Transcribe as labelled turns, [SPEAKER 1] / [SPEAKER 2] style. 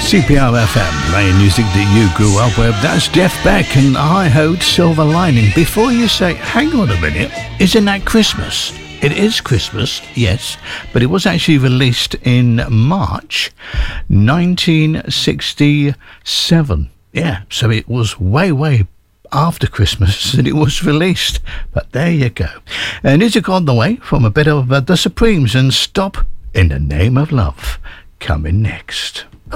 [SPEAKER 1] CPR FM, playing music that you grew up with. That's Jeff Beck and I Heard Silver Lining. Before you say, hang on a minute, isn't that Christmas? It is Christmas, yes, but it was actually released in March 1967. Yeah, so it was way after Christmas that it was released. But there you go. And is it gone the way from a bit of The Supremes and Stop in the Name of Love coming next.